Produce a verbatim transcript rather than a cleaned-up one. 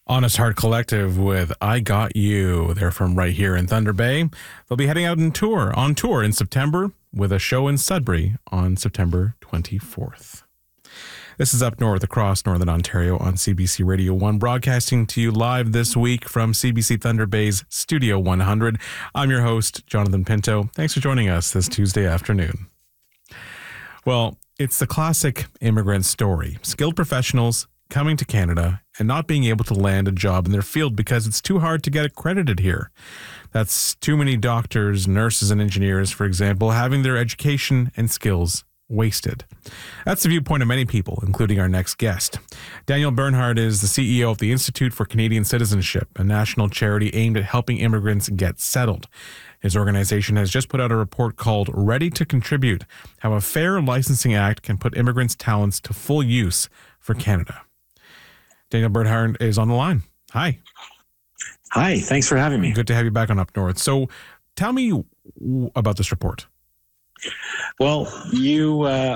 Honest Heart Collective with I Got You. They're from right here in Thunder Bay. They'll be heading out on tour, on tour in September with a show in Sudbury on September twenty-fourth. This is Up North across Northern Ontario on C B C Radio one, broadcasting to you live this week from C B C Thunder Bay's Studio one hundred. I'm your host, Jonathan Pinto. Thanks for joining us this Tuesday afternoon. Well, it's the classic immigrant story. Skilled professionals coming to Canada and not being able to land a job in their field because it's too hard to get accredited here. That's too many doctors, nurses, and engineers, for example, having their education and skills wasted. That's the viewpoint of many people, including our next guest. Daniel Bernhard is the C E O of the Institute for Canadian Citizenship, a national charity aimed at helping immigrants get settled. His organization has just put out a report called Ready to Contribute, How a Fair Licensing Act Can Put Immigrants' Talents to Full Use for Canada. Daniel Bernhard is on the line. Hi. Hi, thanks for having me. Good to have you back on Up North. So tell me about this report. Well, you uh,